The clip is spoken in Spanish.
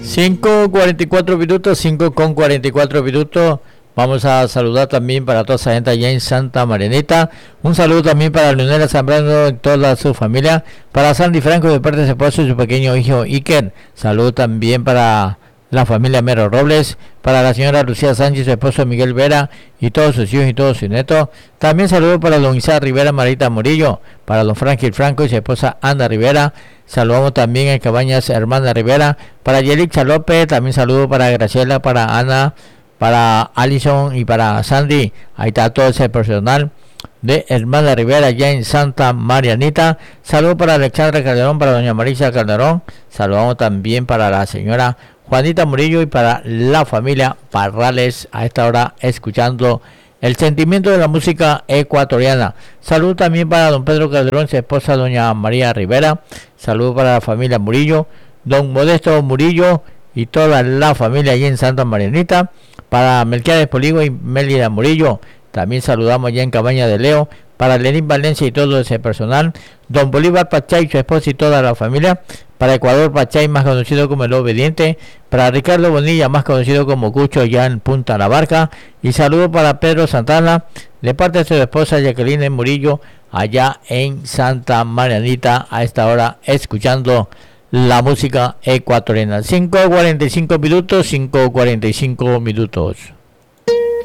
5:44 minutos, 5:44 minutos. Vamos a saludar también para toda esa gente allá en Santa Marianita. Un saludo también para Leonela Zambrano y toda su familia. Para Sandy Franco de parte de su esposo y su pequeño hijo Iker. Saludo también para la familia Mero Robles. Para la señora Lucía Sánchez, su esposo Miguel Vera y todos sus hijos y todos sus nietos. También saludo para don Isaac Rivera, Marita Murillo. Para don Franklin Franco y su esposa Ana Rivera. Saludamos también a Cabañas Hermana Rivera. Para Yelixa López. También saludo para Graciela, para Ana, para Alison y para Sandy. Ahí está todo ese personal de Hermana Rivera allá en Santa Marianita. Saludos para Alexandra Calderón, para doña Marisa Calderón. Saludamos también para la señora Juanita Murillo y para la familia Parrales a esta hora escuchando el sentimiento de la música ecuatoriana. Salud también para don Pedro Calderón, su esposa doña María Rivera. Salud para la familia Murillo, don Modesto Murillo y toda la familia allí en Santa Marianita. Para Melquiades Poligo y Mélida Murillo, también saludamos allá en Cabaña de Leo. Para Lenín Valencia y todo ese personal. Don Bolívar Pachay, su esposa y toda la familia. Para Ecuador Pachay, más conocido como el Obediente. Para Ricardo Bonilla, más conocido como Cucho, allá en Punta La Barca. Y saludo para Pedro Santana, de parte de su esposa Jacqueline Murillo, allá en Santa Marianita, a esta hora escuchando la música ecuatoriana. 5:45 minutos, 5:45 minutos.